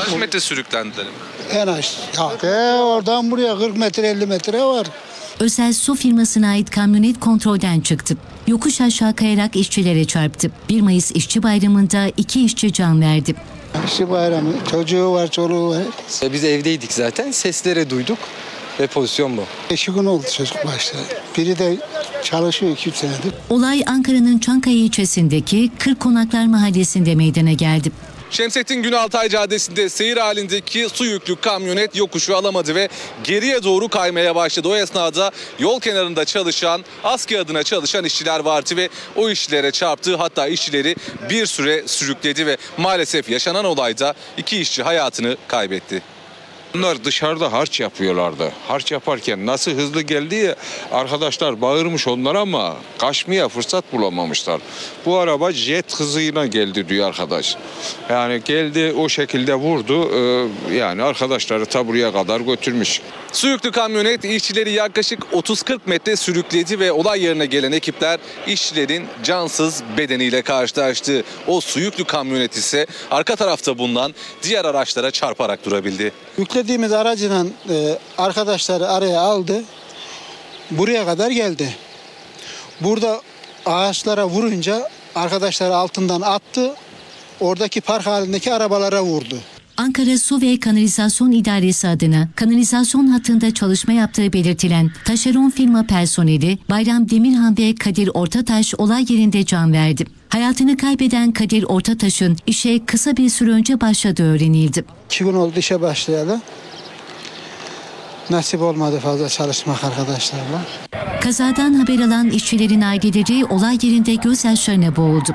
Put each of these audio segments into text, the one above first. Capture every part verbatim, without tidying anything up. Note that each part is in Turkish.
Kaç metre sürüklendiler? En aşağı. Ya, oradan buraya kırk metre elli metre var. Özel su firmasına ait kamyonet kontrolden çıktı. Yokuş aşağı kayarak işçilere çarptı. bir Mayıs İşçi Bayramı'nda iki işçi can verdi. İşçi bayramı, çocuğu var, çoluğu var. Biz evdeydik zaten, sesleri duyduk ve pozisyon bu. Beşi gün oldu çocuk başta. Biri de çalışıyor iki üç senedir. Olay Ankara'nın Çankaya ilçesindeki Kırkonaklar mahallesinde meydana geldi. Şemsettin Günaltay Caddesi'nde seyir halindeki su yüklü kamyonet yokuşu alamadı ve geriye doğru kaymaya başladı. O esnada yol kenarında çalışan, ASKİ adına çalışan işçiler vardı ve o işçilere çarptı. Hatta işçileri bir süre sürükledi ve maalesef yaşanan olayda iki işçi hayatını kaybetti. Bunlar dışarıda harç yapıyorlardı. Harç yaparken nasıl hızlı geldi ya, arkadaşlar bağırmış onlara ama kaçmaya fırsat bulamamışlar. Bu araba jet hızıyla geldi diyor arkadaş. Yani geldi o şekilde vurdu. Ee, yani arkadaşları ta buraya kadar götürmüş. Su yüklü kamyonet işçileri yaklaşık otuz kırk metre sürükledi ve olay yerine gelen ekipler işçilerin cansız bedeniyle karşılaştı. O su yüklü kamyonet ise arka tarafta bulunan diğer araçlara çarparak durabildi. Yüklediğimiz aracıyla e, arkadaşları araya aldı. Buraya kadar geldi. Burada ağaçlara vurunca arkadaşları altından attı. Oradaki park halindeki arabalara vurdu. Ankara Su ve Kanalizasyon İdaresi adına kanalizasyon hattında çalışma yaptığı belirtilen taşeron firma personeli Bayram Demirhan ve Kadir Ortataş olay yerinde can verdi. Hayatını kaybeden Kadir Ortataş'ın işe kısa bir süre önce başladığı öğrenildi. İki gün oldu işe başlayalı. Nasip olmadı fazla çalışmak arkadaşlarla. Kazadan haber alan işçilerin aileleri olay yerinde gözyaşlarına boğuldu.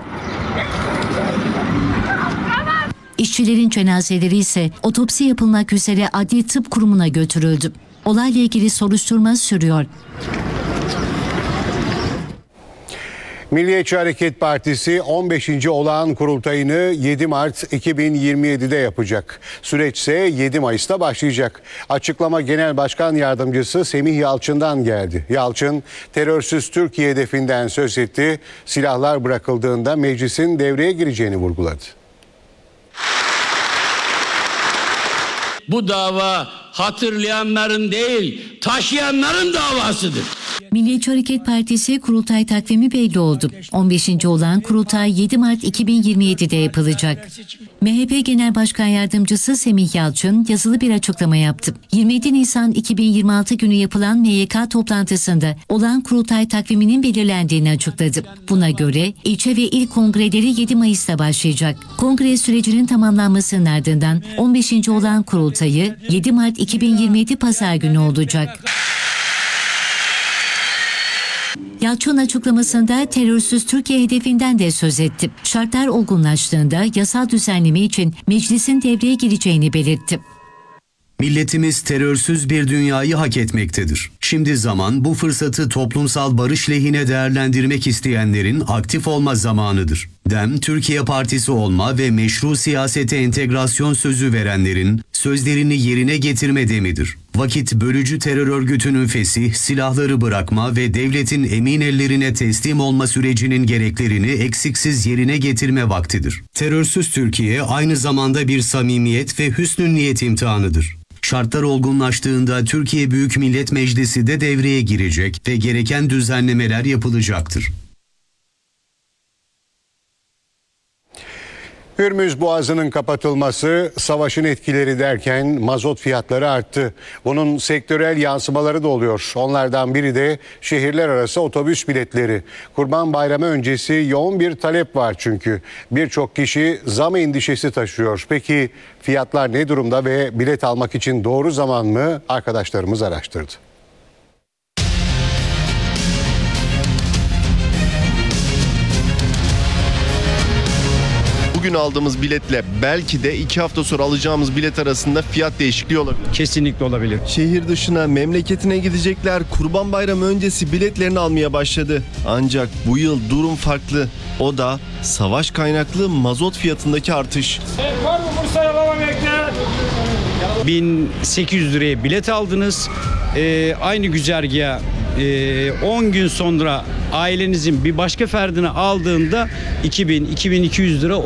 İşçilerin cenazeleri ise otopsi yapılmak üzere Adli Tıp Kurumu'na götürüldü. Olayla ilgili soruşturma sürüyor. Milliyetçi Hareket Partisi on beşinci olağan kurultayını yedi Mart iki bin yirmi yedi'de yapacak. Süreç ise yedi Mayıs'ta başlayacak. Açıklama Genel Başkan Yardımcısı Semih Yalçın'dan geldi. Yalçın, terörsüz Türkiye hedefinden söz etti. Silahlar bırakıldığında meclisin devreye gireceğini vurguladı. Bu dava hatırlayanların değil, taşıyanların davasıdır. Milliyetçi Hareket Partisi kurultay takvimi belli oldu. on beşinci olağan kurultay yedi Mart iki bin yirmi yedi'de yapılacak. M H P Genel Başkan Yardımcısı Semih Yalçın yazılı bir açıklama yaptı. yirmi yedi Nisan iki bin yirmi altı günü yapılan M Y K toplantısında olağan kurultay takviminin belirlendiğini açıkladı. Buna göre ilçe ve il kongreleri yedi Mayıs'ta başlayacak. Kongre sürecinin tamamlanmasının ardından on beşinci olağan kurultayı yedi Mart iki bin yirmi yedi Pazar günü olacak. Yalçın açıklamasında terörsüz Türkiye hedefinden de söz etti. Şartlar olgunlaştığında yasal düzenleme için meclisin devreye gireceğini belirtti. Milletimiz terörsüz bir dünyayı hak etmektedir. Şimdi zaman bu fırsatı toplumsal barış lehine değerlendirmek isteyenlerin aktif olma zamanıdır. DEM, Türkiye Partisi olma ve meşru siyasete entegrasyon sözü verenlerin sözlerini yerine getirme demidir. Vakit bölücü terör örgütünün fesih, silahları bırakma ve devletin emin ellerine teslim olma sürecinin gereklerini eksiksiz yerine getirme vaktidir. Terörsüz Türkiye aynı zamanda bir samimiyet ve hüsnü niyet imtihanıdır. Şartlar olgunlaştığında Türkiye Büyük Millet Meclisi de devreye girecek ve gereken düzenlemeler yapılacaktır. Hürmüz Boğazı'nın kapatılması, savaşın etkileri derken mazot fiyatları arttı. Bunun sektörel yansımaları da oluyor. Onlardan biri de şehirler arası otobüs biletleri. Kurban Bayramı öncesi yoğun bir talep var çünkü. Birçok kişi zam endişesi taşıyor. Peki fiyatlar ne durumda ve bilet almak için doğru zaman mı? Arkadaşlarımız araştırdı. Bugün aldığımız biletle belki de iki hafta sonra alacağımız bilet arasında fiyat değişikliği olabilir. Kesinlikle olabilir. Şehir dışına, memleketine gidecekler Kurban Bayramı öncesi biletlerini almaya başladı. Ancak bu yıl durum farklı. O da savaş kaynaklı mazot fiyatındaki artış. Var mı Bursa'ya baba bekle? bin sekiz yüz liraya bilet aldınız. Ee, aynı güzergaha on gün sonra ailenizin bir başka ferdini aldığında iki bin iki bin iki yüz lira